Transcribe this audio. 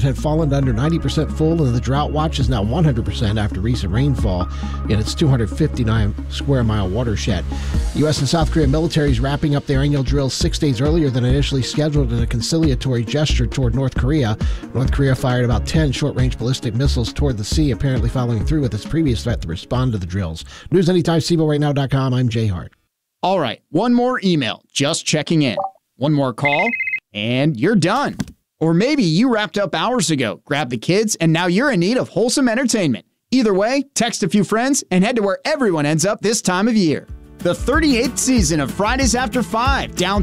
had fallen to under 90% full, and the drought watch is now 100% after recent rainfall in its 259 square mile watershed. U.S. and South Korea militaries wrapping up their annual drills 6 days earlier than initially scheduled in a conciliatory gesture toward North Korea. North Korea fired about 10 short-range ballistic missiles toward the sea, apparently following through with its previous threat to respond to the drills. News Anytime, SeaboRightNow.com. I'm Jay Hart. All right, one more email, just checking in. One more call, and you're done. Or maybe you wrapped up hours ago, grabbed the kids, and now you're in need of wholesome entertainment. Either way, text a few friends and head to where everyone ends up this time of year. The 38th season of Fridays After 5, down